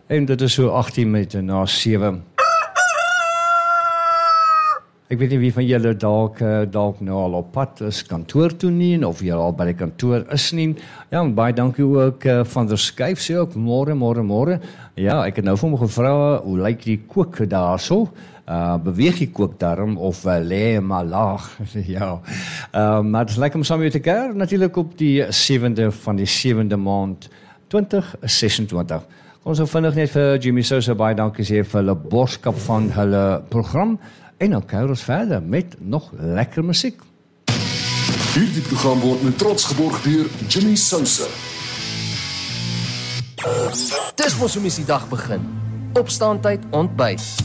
En dit is so 18 minute na 7. Ek weet nie wie van julle dalk nou al op pad is kantoor toe nie, of julle al by die kantoor is nie. Ja, en baie dankie ook van der Skyf, sê ook, môre. Ja, ek het nou vir hom gevra, hoe lyk die kook daarso? Beweeg die kookdarm of lê maar laag? Ja, maar het is lekker om saam met te keer, natuurlijk op die 7de van die 7de maand 2026. Ons sal vinnig net vir Jimmy Sousa baie dankie sê vir hulle borskap van hulle program. En dan kuier ons verder met nog lekker musiek. Hierdie program word met trots geborg deur Jimmy Sousa. Dis mos hoe mens die dag begin. Opstaantyd, ontbyt.